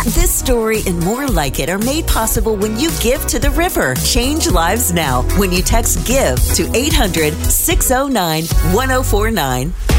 This story and more like it are made possible when you give to the river. Change lives now when you text GIVE to 800-609-1049.